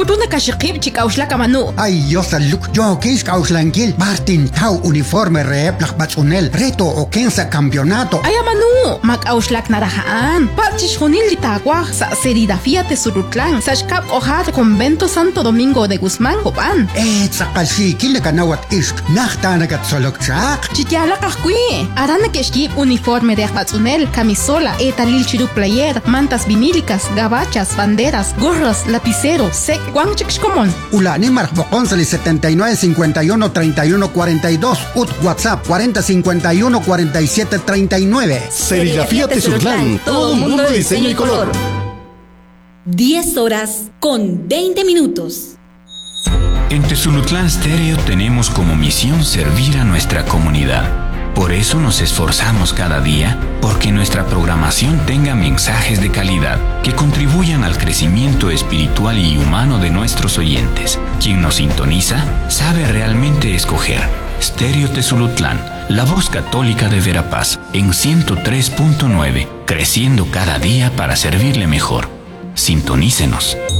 Runa kashikib chikauslaka manu. Ay, yosaluk, yo kis kauslankil, Martin Tau uniforme reeplak batzunel, reto o kensa campeonato. Ay, manu, makauslak narahaan. Pachish junil litagua, sa serigrafía Tesulutlan, sashkap ojar convento Santo Domingo de Guzmán, Copan. Sakalsi, kilakanawat isk, nachtanagat solokchak. Chityala kahkui, arana keshkib uniforme de batzunel, camisola, etalil chiru player, mantas vinílicas, gabachas, banderas, gorras, lapicero, sec, guanchixcomon. Ulani Marcboconsali 79 51 31 42, ut WhatsApp 40 51 47 39. Serigrafía Tesulutlan, todo mundo de diseño y color. 10 horas con 20 minutos. En Tesulutlan Stereo tenemos como misión servir a nuestra comunidad. Por eso nos esforzamos cada día porque nuestra programación tenga mensajes de calidad que contribuyan al crecimiento espiritual y humano de nuestros oyentes. Quien nos sintoniza sabe realmente escoger. Stereo Tesulutlan, la voz católica de Verapaz, en 103.9, creciendo cada día para servirle mejor. Sintonícenos.